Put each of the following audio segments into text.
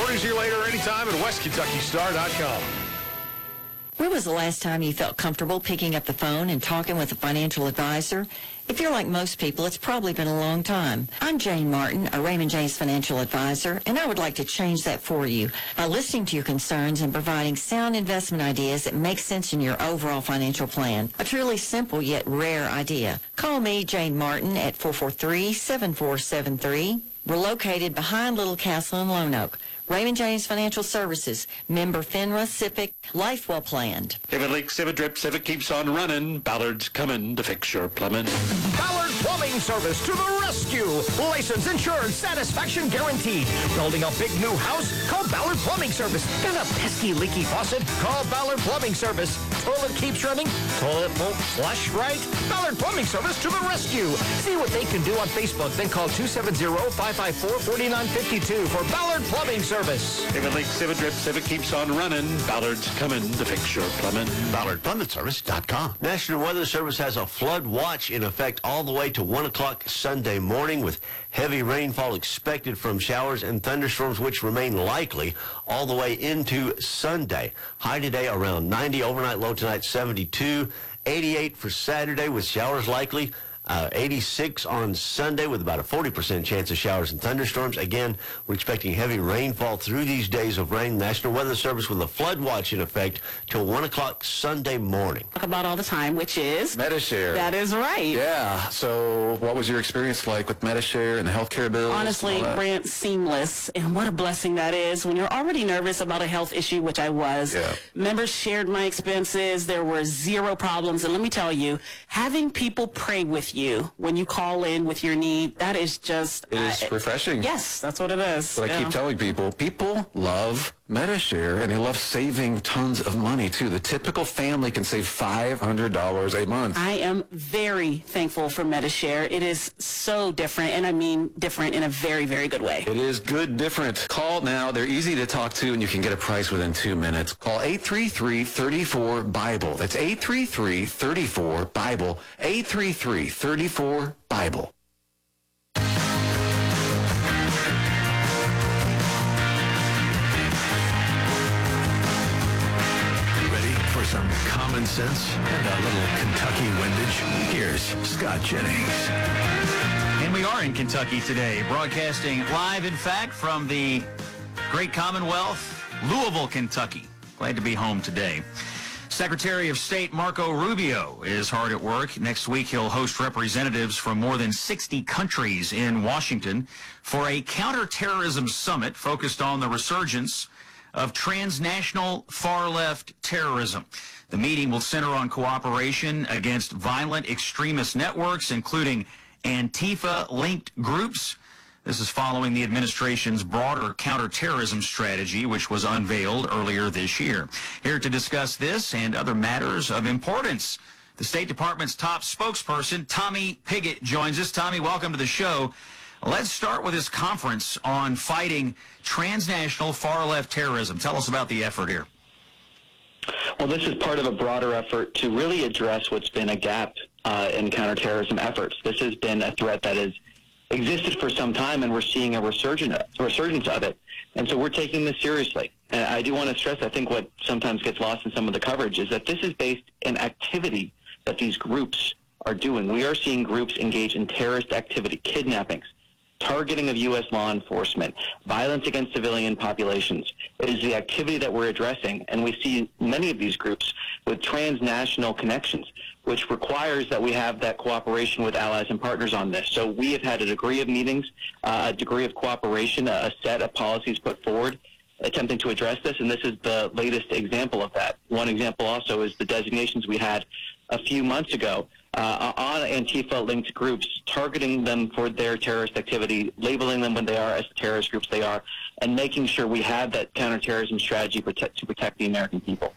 Mornings here later anytime at westkentuckystar.com. When was the last time you felt comfortable picking up the phone and talking with a financial advisor? If you're like most people, it's probably been a long time. I'm Jane Martin, a Raymond James financial advisor, and I would like to change that for you by listening to your concerns and providing sound investment ideas that make sense in your overall financial plan. A truly simple yet rare idea. Call me, Jane Martin, at 443-7473. We're located behind Little Castle in Lone Oak. Raymond James Financial Services, member FINRA, SIPC, life well planned. If it leaks, if it drips, if it keeps on running, Ballard's coming to fix your plumbing. Ballard Plumbing Service to the rescue. License, insurance, satisfaction guaranteed. Building a big new house? Call Ballard Plumbing Service. Got a pesky leaky faucet? Call Ballard Plumbing Service. Toilet keeps running? Toilet won't flush right? Ballard Plumbing Service to the rescue. See what they can do on Facebook. Then call 270-554-4952 for Ballard Plumbing Service. If it leaks, if it drips, if it keeps on running, Ballard's coming to fix your plumbing. BallardPlumbingService.com. National Weather Service has a flood watch in effect all the way to 1 o'clock Sunday morning, with heavy rainfall expected from showers and thunderstorms, which remain likely all the way into Sunday. High today around 90, overnight low tonight 72, 88 for Saturday with showers likely. 86 on Sunday with about a 40% chance of showers and thunderstorms. Again, we're expecting heavy rainfall through these days of rain. National Weather Service with a flood watch in effect till 1 o'clock Sunday morning. Talk about all the time, which is Medi-Share. That is right. Yeah. So what was your experience like with Medi-Share and the healthcare bills? Honestly, Grant, seamless. And what a blessing that is when you're already nervous about a health issue, which I was. Yeah. Members shared my expenses. There were zero problems. And let me tell you, having people pray with you when you call in with your need, that is just... It is refreshing. Yes, that's what it is. But I keep telling people love Medi-Share, and they love saving tons of money, too. The typical family can save $500 a month. I am very thankful for Medi-Share. It is so different, and I mean different in a very, very good way. It is good different. Call now. They're easy to talk to, and you can get a price within 2 minutes. Call 833-34-BIBLE. That's 833-34-BIBLE. 833-34-BIBLE. Some common sense and a little Kentucky windage. Here's Scott Jennings. And we are in Kentucky today, broadcasting live, in fact, from the great Commonwealth, Louisville, Kentucky. Glad to be home today. Secretary of State Marco Rubio is hard at work. Next week, he'll host representatives from more than 60 countries in Washington for a counterterrorism summit focused on the resurgence of transnational far-left terrorism. The meeting will center on cooperation against violent extremist networks, including Antifa-linked groups. This is following the administration's broader counterterrorism strategy, which was unveiled earlier this year. Here to discuss this and other matters of importance, the State Department's top spokesperson, Tommy Pigott, joins us. Tommy, welcome to the show. Let's start with this conference on fighting transnational far-left terrorism. Tell us about the effort here. Well, this is part of a broader effort to really address what's been a gap in counterterrorism efforts. This has been a threat that has existed for some time, and we're seeing a resurgence of it. And so we're taking this seriously. And I do want to stress, I think what sometimes gets lost in some of the coverage is that this is based in activity that these groups are doing. We are seeing groups engage in terrorist activity, kidnappings, targeting of U.S. law enforcement, violence against civilian populations. It is the activity that we're addressing, and we see many of these groups with transnational connections, which requires that we have that cooperation with allies and partners on this. So we have had a degree of meetings, a degree of cooperation, a set of policies put forward attempting to address this, and this is the latest example of that. One example also is the designations we had a few months ago on Antifa-linked groups, targeting them for their terrorist activity, labeling them when they are as the terrorist groups they are, and making sure we have that counterterrorism strategy to protect the American people.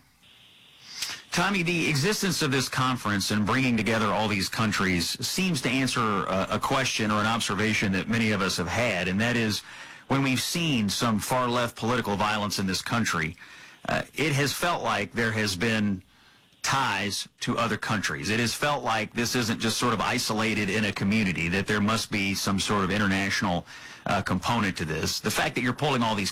Tommy, the existence of this conference and bringing together all these countries seems to answer a question or an observation that many of us have had, and that is when we've seen some far-left political violence in this country, it has felt like there has been ties to other countries. It has felt like this isn't just sort of isolated in a community, that there must be some sort of international component to this. The fact that you're pulling all these